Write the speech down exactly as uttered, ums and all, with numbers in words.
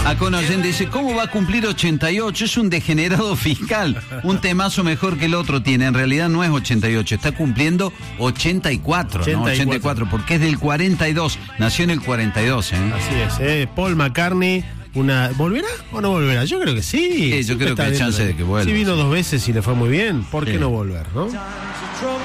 Acá un oyente dice, ¿cómo va a cumplir ochenta y ocho? Es un degenerado fiscal. Un temazo mejor que el otro tiene. En realidad no es ochenta y ocho, está cumpliendo ochenta y cuatro, ¿no? ochenta y cuatro, porque es del cuarenta y dos. Nació en el cuarenta y dos, ¿eh? Así es, ¿eh? Paul McCartney. Una, ¿volverá o no volverá? Yo creo que sí. Sí, yo creo que hay chance de que vuelva. Si vino dos veces y le fue muy bien, ¿por qué sí. no volver, no?